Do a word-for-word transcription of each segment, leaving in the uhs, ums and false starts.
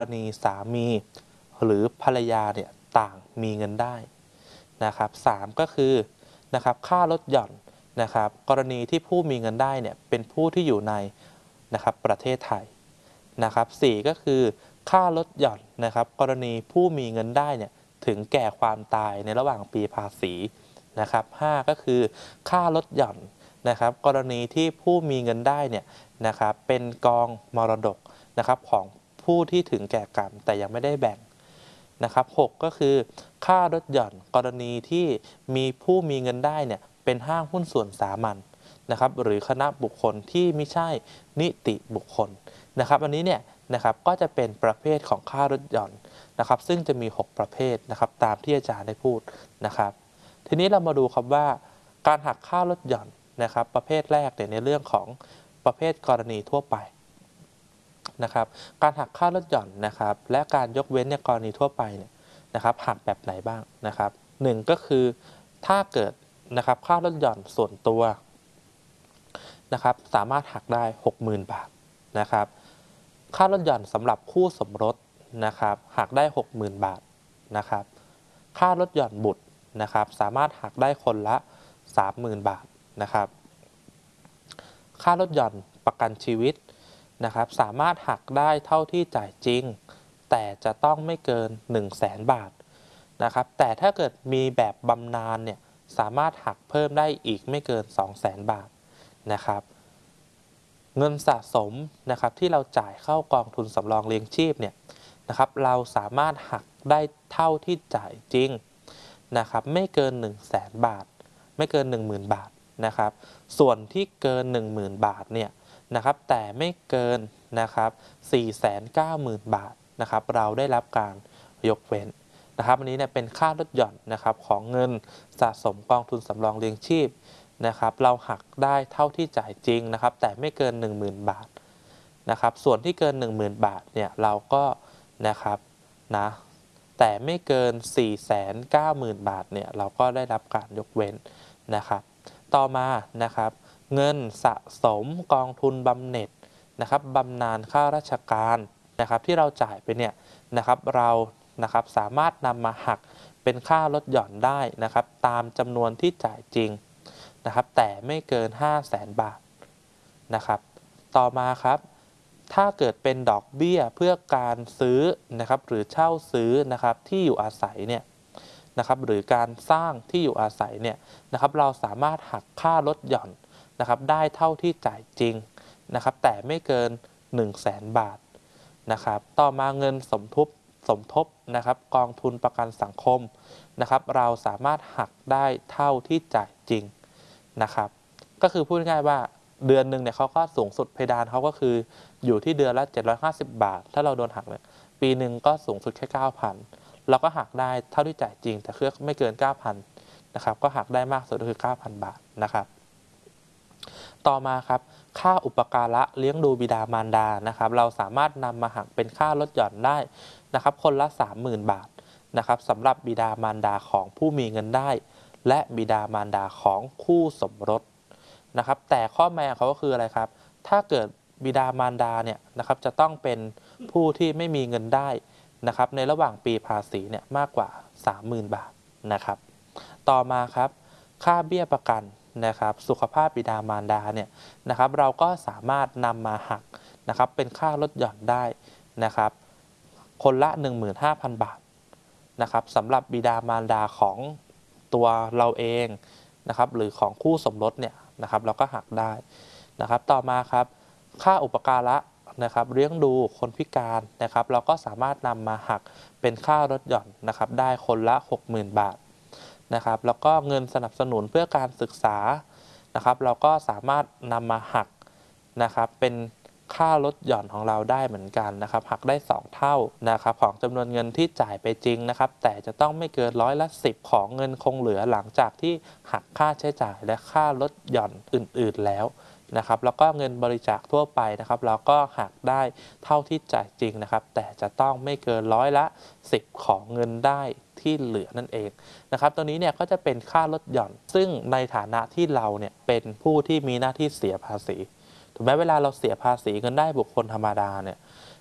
กรณีสามีหรือภรรยาเนี่ยต่างมีเงินได้นะครับสามก็คือนะครับค่าลดหย่อนนะครับกรณีที่ผู้มีเงินได้เนี่ยเป็นผู้ที่อยู่ในนะครับประเทศไทยนะครับสี่ก็คือค่าลดหย่อนนะครับกรณีผู้มีเงินได้เนี่ยถึงแก่ความตายในระหว่างปีภาษีนะครับห้าก็คือค่าลดหย่อนนะครับกรณีที่ผู้มีเงินได้เนี่ยนะครับเป็นกองมรดกนะครับของผู้ที่ถึงแก่กรรมแต่ยังไม่ได้แบ่งนะครับหกก็คือค่าลดหย่อนกรณีที่มีผู้มีเงินได้เนี่ยเป็นห้างหุ้นส่วนสามัญนะครับหรือคณะบุคคลที่ไม่ใช่นิติบุคคลนะครับอันนี้เนี่ยนะครับก็จะเป็นประเภทของค่าลดหย่อนนะครับซึ่งจะมีหกประเภทนะครับตามที่อาจารย์ได้พูดนะครับทีนี้เรามาดูครับว่าการหักค่าลดหย่อนนะครับประเภทแรกเนี่ยในเรื่องของประเภทกรณีทั่วไปนะครับการหักค่าลดหย่อนนะครับและการยกเว้นในกรณีทั่วไปเนี่ยนะครับหักแบบไหนบ้างนะครับหนึ่งก็คือถ้าเกิดนะครับค่าลดหย่อนส่วนตัวนะครับสามารถหักได้ หกหมื่น บาทนะครับค่าลดหย่อนสำหรับคู่สมรสนะครับหักได้ หกหมื่น บาทนะครับค่าลดหย่อนบุตรนะครับสามารถหักได้คนละ สามหมื่น บาทนะครับค่าลดหย่อนประกันชีวิตนะครับสามารถหักได้เท่าที่จ่ายจริงแต่จะต้องไม่เกิน หนึ่งแสน บาทนะครับแต่ถ้าเกิดมีแบบบำนาญเนี่ยสามารถหักเพิ่มได้อีกไม่เกิน สองแสน บาทนะครับเงินสะสมนะครับที่เราจ่ายเข้ากองทุนสำรองเลี้ยงชีพเนี่ยนะครับเราสามารถหักได้เท่าที่จ่ายจริงนะครับไม่เกิน หนึ่งแสน บาทไม่เกิน หนึ่งหมื่น บาทนะครับส่วนที่เกิน หนึ่งหมื่น บาทเนี่ยนะครับแต่ไม่เกินนะครับ สี่แสนเก้าหมื่น บาทนะครับเราได้รับการยกเว้นนะครับอันนี้เนี่ยเป็นค่าลดหย่อนนะครับของเงินสะสมกองทุนสำรองเลี้ยงชีพนะครับเราหักได้เท่าที่จ่ายจริงนะครับแต่ไม่เกิน หนึ่งหมื่น บาทนะครับส่วนที่เกิน หนึ่งหมื่น บาทเนี่ยเราก็นะครับนะแต่ไม่เกิน สี่แสนเก้าหมื่น บาทเนี่ยเราก็ได้รับการยกเว้นนะครับต่อมานะครับเงินสะสมกองทุนบำเหน็จนะครับบำนาญข้าราชการนะครับที่เราจ่ายไปเนี่ยนะครับเรานะครับสามารถนำมาหักเป็นค่าลดหย่อนได้นะครับตามจำนวนที่จ่ายจริงนะครับแต่ไม่เกิน ห้าแสน บาทนะครับต่อมาครับถ้าเกิดเป็นดอกเบี้ยเพื่อการซื้อนะครับหรือเช่าซื้อนะครับที่อยู่อาศัยเนี่ยนะครับหรือการสร้างที่อยู่อาศัยเนี่ยนะครับเราสามารถหักค่าลดหย่อนนะครับได้เท่าที่จ่ายจริงนะครับแต่ไม่เกิน หนึ่งแสน บาทนะครับต่อมาเงินสมทบสมทบนะครับกองทุนประกันสังคมนะครับเราสามารถหักได้เท่าที่จ่ายจริงนะครับก็คือพูดง่ายๆว่าเดือนหนึ่งเนี่ยเขาก็สูงสุดเพดานเขาก็คืออยู่ที่เดือนละเจ็ดร้อยห้าสิบบาทถ้าเราโดนหักเนี่ยปีหนึ่งก็สูงสุดแค่ เก้าพัน เราก็หักได้เท่าที่จ่ายจริงแต่คือไม่เกิน เก้าพัน นะครับก็หักได้มากสุดก็คือ เก้าพัน บาทนะครับต่อมาครับค่าอุปการะเลี้ยงดูบิดามารดานะครับเราสามารถนำมาหักเป็นค่าลดหย่อนได้นะครับคนละ สามหมื่น บาทนะครับสำหรับบิดามารดาของผู้มีเงินได้และบิดามารดาของคู่สมรสนะครับแต่ข้อแม้เขาก็คืออะไรครับถ้าเกิดบิดามารดาเนี่ยนะครับจะต้องเป็นผู้ที่ไม่มีเงินได้นะครับในระหว่างปีภาษีเนี่ยมากกว่า สามหมื่น บาทนะครับต่อมาครับค่าเบี้ยประกันนะครับสุขภาพบิดามารดาเนี่ยนะครับเราก็สามารถนำมาหักนะครับเป็นค่าลดหย่อนได้นะครับคนละ หนึ่งหมื่นห้าพัน บาทนะครับสำหรับบิดามารดาของตัวเราเองนะครับหรือของคู่สมรสเนี่ยนะครับเราก็หักได้นะครับต่อมาครับค่าอุปการะนะครับเลี้ยงดูคนพิการนะครับเราก็สามารถนำมาหักเป็นค่าลดหย่อนนะครับได้คนละ หกหมื่น บาทนะครับแล้วก็เงินสนับสนุนเพื่อการศึกษานะครับเราก็สามารถนำมาหักนะครับเป็นค่าลดหย่อนของเราได้เหมือนกันนะครับหักได้สองเท่านะครับของจำนวนเงินที่จ่ายไปจริงนะครับแต่จะต้องไม่เกินร้อยละสิบของเงินคงเหลือหลังจากที่หักค่าใช้จ่ายและค่าลดหย่อนอื่นๆแล้วนะครับแล้วก็เงินบริจาคทั่วไปนะครับเราก็หักได้เท่าที่จ่ายจริงนะครับแต่จะต้องไม่เกินร้อยละสิบของเงินได้ที่เหลือนั่นเองนะครับตัวนี้เนี่ยก็จะเป็นค่าลดหย่อนซึ่งในฐานะที่เราเนี่ยเป็นผู้ที่มีหน้าที่เสียภาษีถูกไหมเวลาเราเสียภาษีเงินได้บุคคลธรรมดาเนี่ย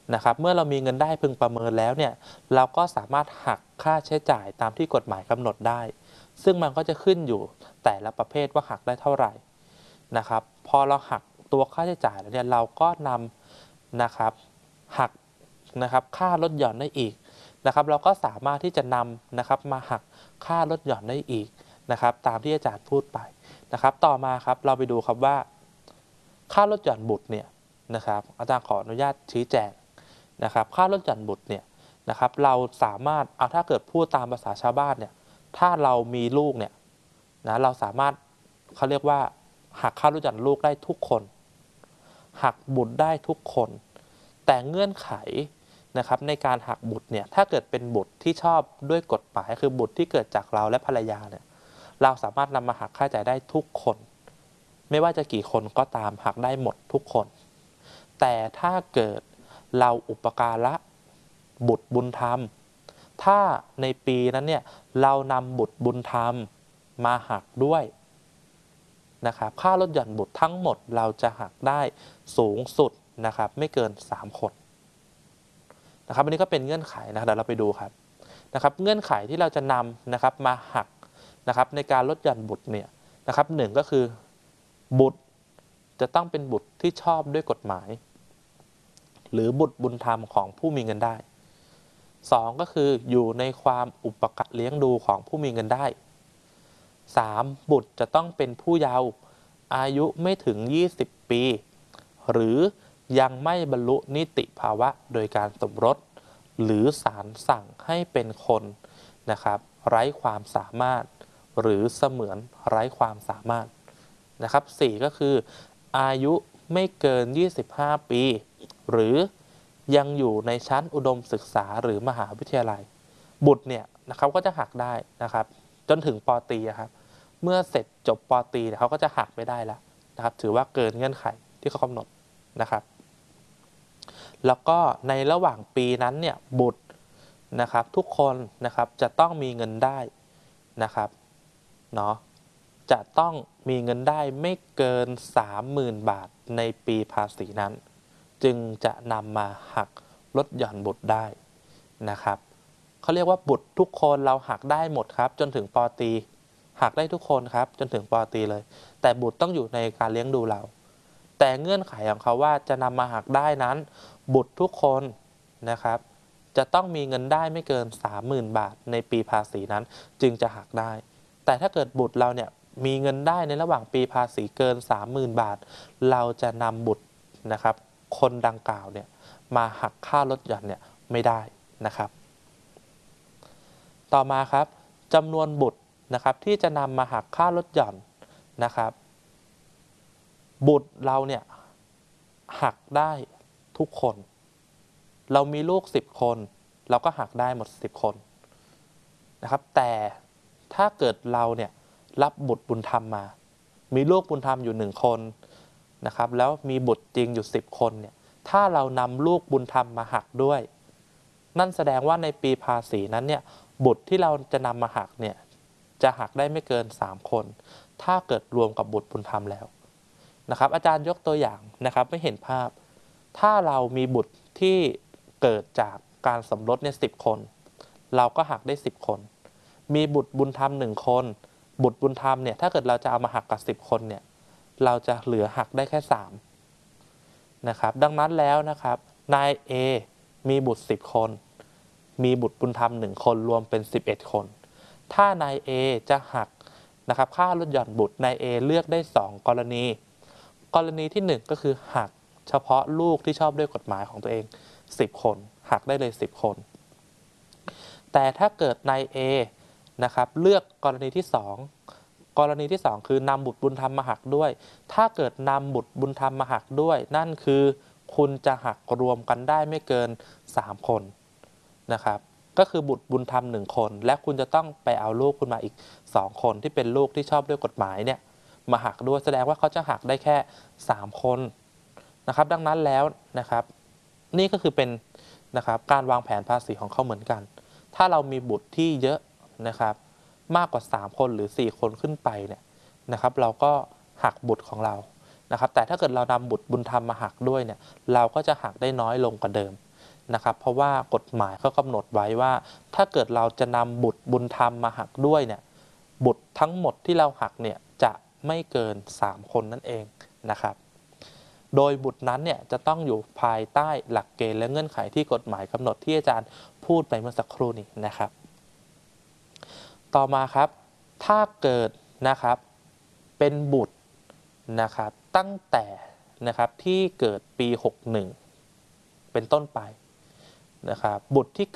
นะครับเมื่อเรามีเงินได้พึงประเมินแล้วเนี่ยเราก็สามารถหักค่าใช้จ่ายตามที่กฎหมายกำหนดได้ซึ่งมันก็จะขึ้นอยู่แต่ละประเภทว่าหักได้เท่าไหร่นะครับพอเราหักตัวค่าใช้จ่ายแล้วเนี่ยเราก็นำนะครับหักนะครับค่าลดหย่อนได้อีกนะครับเราก็สามารถที่จะนำนะครับมาหักค่าลดหย่อนได้อีกนะครับตามที่อาจารย์พูดไปนะครับต่อมาครับเราไปดูครับว่าค่าลดหย่อนบุตรเนี่ยนะครับอาจารย์ขออนุญาตชี้แจงนะครับค่าลดหย่อนบุตรเนี่ยนะครับเราสามารถเอาถ้าเกิดพูดตามภาษาชาวบ้านเนี่ยถ้าเรามีลูกเนี่ยนะเราสามารถเขาเรียกว่าหักค่าลดหย่อนลูกได้ทุกคนหักบุตรได้ทุกคนแต่เงื่อนไขนะครับในการหักบุตรเนี่ยถ้าเกิดเป็นบุตรที่ชอบด้วยกฎหมายคือบุตรที่เกิดจากเราและภรรยาเนี่ยเราสามารถนำมาหักค่าใช้จ่ายได้ทุกคนไม่ว่าจะกี่คนก็ตามหักได้หมดทุกคนแต่ถ้าเกิดเราอุปการะบุตรบุญธรรมถ้าในปีนั้นเนี่ยเรานำบุตรบุญธรรมมาหักด้วยนะครับค่าลดหย่อนบุตรทั้งหมดเราจะหักได้สูงสุดนะครับไม่เกินสามคนนะครับอันนี้ก็เป็นเงื่อนไขนะเดี๋ยวเราไปดูครับนะครับเงื่อนไขที่เราจะนำนะครับมาหักนะครับในการลดหย่อนบุตรเนี่ยนะครับหนึ่งก็คือบุตรจะต้องเป็นบุตรที่ชอบด้วยกฎหมายหรือบุตรบุญธรรมของผู้มีเงินได้สองก็คืออยู่ในความอุปการะเลี้ยงดูของผู้มีเงินได้สามบุตรจะต้องเป็นผู้เยาว์อายุไม่ถึงยี่สิบปีหรือยังไม่บรรลุนิติภาวะโดยการสมรสหรือศาลสั่งให้เป็นคนนะครับไร้ความสามารถหรือเสมือนไร้ความสามารถนะครับสี่ก็คืออายุไม่เกินยี่สิบห้าปีหรือยังอยู่ในชั้นอุดมศึกษาหรือมหาวิทยาลัยบุตรเนี่ยนะครับก็จะหักได้นะครับจนถึงป.ตรีครับเมื่อเสร็จจบป.ตรีเขาก็จะหักไม่ได้แล้วนะครับถือว่าเกินเงื่อนไขที่เขากำหนดนะครับแล้วก็ในระหว่างปีนั้นเนี่ยบุตรนะครับทุกคนนะครับจะต้องมีเงินได้นะครับเนาะจะต้องมีเงินได้ไม่เกิน สามหมื่น บาทในปีภาษีนั้นจึงจะนำมาหักลดหย่อนบุตรได้นะครับเขาเรียกว่าบุตรทุกคนเราหักได้หมดครับจนถึงป.ตรีหักได้ทุกคนครับจนถึงป.ตรีเลยแต่บุตรต้องอยู่ในการเลี้ยงดูเราแต่เงื่อนไขของเขาว่าจะนำมาหักได้นั้นบุตรทุกคนนะครับจะต้องมีเงินได้ไม่เกิน สามหมื่น บาทในปีภาษีนั้นจึงจะหักได้แต่ถ้าเกิดบุตรเราเนี่ยมีเงินได้ในระหว่างปีภาษีเกิน สามหมื่น บาทเราจะนำบุตรนะครับคนดังกล่าวเนี่ยมาหักค่าลดหย่อนเนี่ยไม่ได้นะครับต่อมาครับจำนวนบุตรนะครับที่จะนำมาหักค่าลดหย่อนนะครับบุตรเราเนี่ยหักได้ทุกคนเรามีลูกสิบคนเราก็หักได้หมดสิบคนนะครับแต่ถ้าเกิดเราเนี่ยรับบุตรบุญธรรมมามีลูกบุญธรรมอยู่หนึ่งคนนะครับแล้วมีบุตรจริงอยู่สิบคนเนี่ยถ้าเรานำลูกบุญธรรมมาหักด้วยนั่นแสดงว่าในปีภาษีนั้นเนี่ยบุตรที่เราจะนำมาหักเนี่ยจะหักได้ไม่เกินสามคนถ้าเกิดรวมกับบุตรบุญธรรมแล้วนะครับอาจารย์ยกตัวอย่างนะครับไม่เห็นภาพถ้าเรามีบุตรที่เกิดจากการสมรสเนี่ยสิบคนเราก็หักได้สิบคนมีบุตรบุญธรรมหนึ่งคนบุตรบุญธรรมเนี่ยถ้าเกิดเราจะเอามาหักกับสิบคนเนี่ยเราจะเหลือหักได้แค่สามนะครับดังนั้นแล้วนะครับนาย A มีบุตรสิบคนมีบุตรบุญธรรมหนึ่งคนรวมเป็นสิบเอ็ดคนถ้านาย A จะหักนะครับค่าลดหย่อนบุตรนาย A เลือกได้สองกรณีกรณีที่หนึ่งก็คือหักเฉพาะลูกที่ชอบด้วยกฎหมายของตัวเองสิบคนหักได้เลยสิบคนแต่ถ้าเกิดนาย A นะครับเลือกกรณีที่สองกรณีที่สองคือนำบุตรบุญธรรมมาหักด้วยถ้าเกิดนำบุตรบุญธรรมมาหักด้วยนั่นคือคุณจะหักรวมกันได้ไม่เกินสามคนนะครับก็คือบุตรบุญธรรมหนึ่งคนและคุณจะต้องไปเอาลูกคุณมาอีกสองคนที่เป็นลูกที่ชอบด้วยกฎหมายเนี่ยมาหักด้วยแสดงว่าเขาจะหักได้แค่สามคนนะครับดังนั้นแล้วนะครับนี่ก็คือเป็นนะครับการวางแผนภาษีของเขาเหมือนกันถ้าเรามีบุตรที่เยอะนะครับมากกว่าสามคนหรือสี่คนขึ้นไปเนี่ยนะครับเราก็หักบุตรของเรานะครับแต่ถ้าเกิดเรานำบุตรบุญธรรมมาหักด้วยเนี่ยเราก็จะหักได้น้อยลงกว่าเดิมนะครับเพราะว่ากฎหมายเขากำหนดไว้ว่าถ้าเกิดเราจะนำบุตรบุญธรรมมาหักด้วยเนี่ยบุตรทั้งหมดที่เราหักเนี่ยจะไม่เกินสามคนนั่นเองนะครับโดยบุตรนั้นเนี่ยจะต้องอยู่ภายใต้หลักเกณฑ์และเงื่อนไขที่กฎหมายกำหนดที่อาจารย์พูดไปเมื่อสักครู่นี้นะครับต่อมาครับถ้าเกิดนะครับเป็นบุตรนะครับตั้งแต่นะครับที่เกิดปีหกสิบเอ็ดเป็นต้นไปนะครับบุตรที่